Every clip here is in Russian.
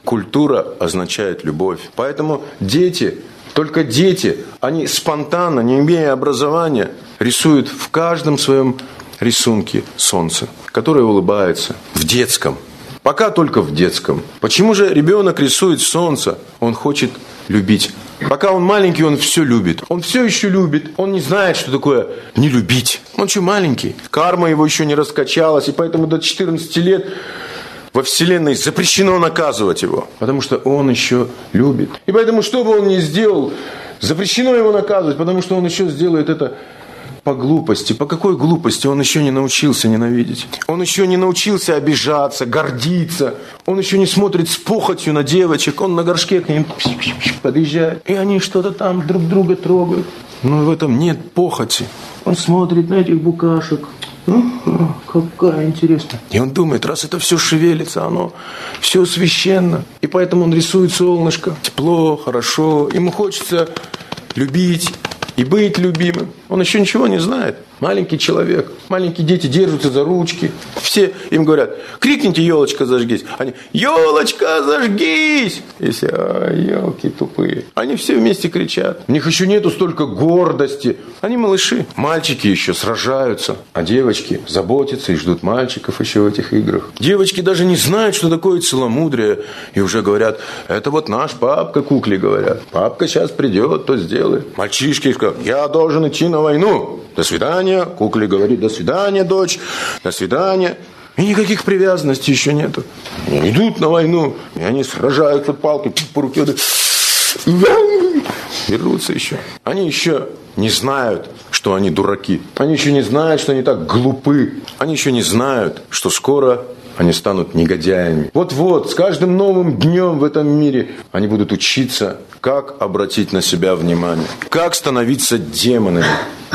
Культура означает любовь. Поэтому дети, только дети, они спонтанно, не имея образования, рисуют в каждом своем рисунке солнце, которое улыбается в детском. Пока только в детском. Почему же ребенок рисует солнце? Он хочет любить. Пока он маленький, он все любит. Он все еще любит. Он не знает, что такое не любить. Он еще маленький. Карма его еще не раскачалась. И поэтому до 14 лет во Вселенной запрещено наказывать его. Потому что он еще любит. И поэтому, что бы он ни сделал, запрещено его наказывать. Потому что он еще сделает это по глупости. По какой глупости? Он еще не научился ненавидеть. Он еще не научился обижаться, гордиться. Он еще не смотрит с похотью на девочек. Он на горшке к ним подъезжает. И они что-то там друг друга трогают. Но в этом нет похоти. Он смотрит на этих букашек. Какая интересная. И он думает, раз это все шевелится, оно все священно. И поэтому он рисует солнышко. Тепло, хорошо. Ему хочется любить и быть любимым. Он еще ничего не знает. Маленький человек. Маленькие дети держатся за ручки. Все им говорят, крикните, елочка, зажгись. Они, елочка, зажгись. И все, елки тупые. Они все вместе кричат. У них еще нету столько гордости. Они малыши. Мальчики еще сражаются. А девочки заботятся и ждут мальчиков еще в этих играх. Девочки даже не знают, что такое целомудрие. И уже говорят, это вот наш папка, кукле говорят. Папка сейчас придет, то сделает. Мальчишки скажут, я должен идти на войну. До свидания. Кукле говорит, до свидания, дочь. До свидания. И никаких привязанностей еще нету. Они идут на войну. И они сражаются палкой по руке. Берутся еще. Они еще не знают, что они дураки. Они еще не знают, что они так глупы. Они еще не знают, что скоро они станут негодяями. Вот-вот, с каждым новым днем в этом мире они будут учиться, как обратить на себя внимание, как становиться демонами.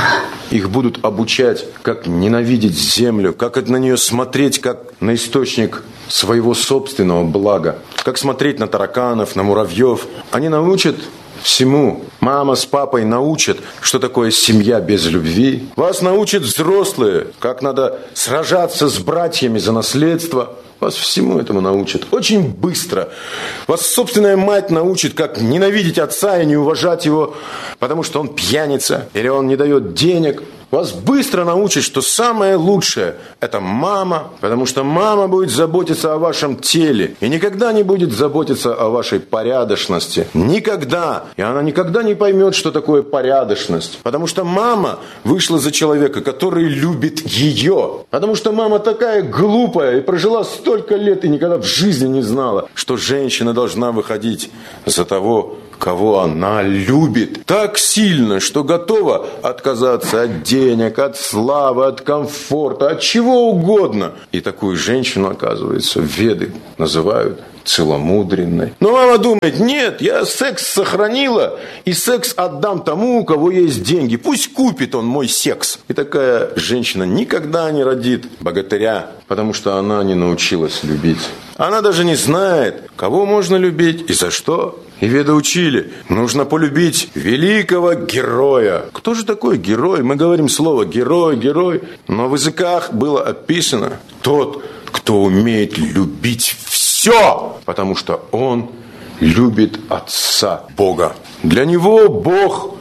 Их будут обучать, как ненавидеть землю, как на нее смотреть, как на источник своего собственного блага, как смотреть на тараканов, на муравьев. Они научат всему. Мама с папой научат, что такое семья без любви. Вас научат взрослые, как надо сражаться с братьями за наследство. Вас всему этому научат. Очень быстро. Вас собственная мать научит, как ненавидеть отца и не уважать его, потому что он пьяница или он не дает денег. Вас быстро научат, что самое лучшее – это мама, потому что мама будет заботиться о вашем теле и никогда не будет заботиться о вашей порядочности. Никогда. И она никогда не поймет, что такое порядочность. Потому что мама вышла за человека, который любит ее. Потому что мама такая глупая и прожила столько лет и никогда в жизни не знала, что женщина должна выходить за того, кого она любит так сильно, что готова отказаться от денег, от славы, от комфорта, от чего угодно. И такую женщину, оказывается, веды называют целомудренной. Но мама думает, нет, я секс сохранила, и секс отдам тому, у кого есть деньги. Пусть купит он мой секс. И такая женщина никогда не родит богатыря, потому что она не научилась любить. Она даже не знает, кого можно любить и за что. И веды учили, нужно полюбить великого героя. Кто же такой герой? Мы говорим слово герой, герой. Но в языках было описано тот, кто умеет любить все, потому что он любит Отца Бога. Для него Бог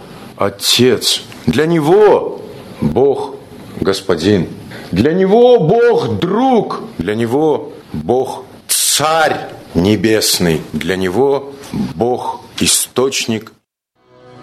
Отец. Для него Бог Господин. Для него Бог друг. Для него Бог Царь Небесный. Для него Бог – источник